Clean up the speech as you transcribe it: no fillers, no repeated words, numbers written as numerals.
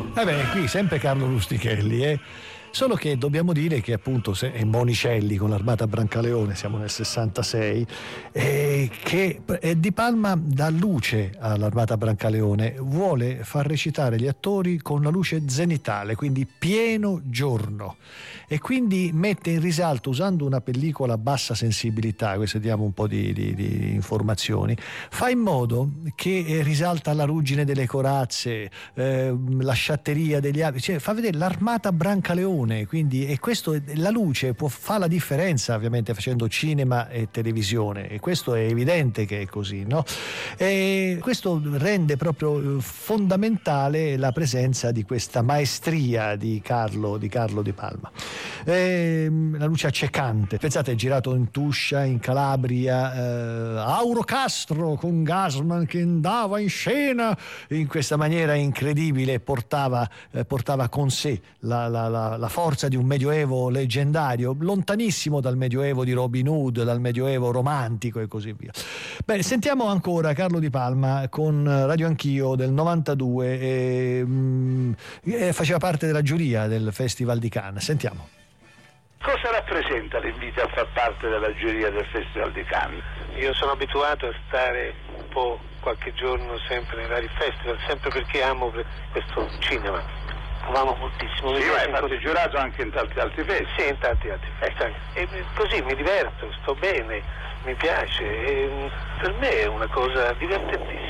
Qui sempre Carlo Rustichelli, Solo che dobbiamo dire che appunto Monicelli con l'Armata Brancaleone, siamo nel 66, che Di Palma dà luce all'Armata Brancaleone, vuole far recitare gli attori con la luce zenitale, quindi pieno giorno, e quindi mette in risalto, usando una pellicola a bassa sensibilità, questo diamo un po' di informazioni, fa in modo che risalta la ruggine delle corazze, la sciatteria degli abiti, cioè fa vedere l'Armata Brancaleone. Quindi, e questo, la luce fa la differenza ovviamente facendo cinema e televisione, e questo è evidente che è così, no? E questo rende proprio fondamentale la presenza di questa maestria di Carlo Di Palma. La luce accecante, pensate, è girato in Tuscia, in Calabria, Auro Castro con Gassman che andava in scena in questa maniera incredibile, portava con sé la forza di un medioevo leggendario, lontanissimo dal medioevo di Robin Hood, dal medioevo romantico e così via. Bene, sentiamo ancora Carlo Di Palma con Radio Anch'io del 92, faceva parte della giuria del Festival di Cannes. Sentiamo. Cosa rappresenta l'invito a far parte della giuria del Festival di Cannes? Io sono abituato a stare un po' qualche giorno sempre nei vari festival, sempre perché amo questo cinema. Amavo moltissimo. Sì, ma hai fatto il giurato anche in tanti altri festival. Sì, in tanti altri festival. E così mi diverto, sto bene, mi piace. E per me è una cosa divertentissima.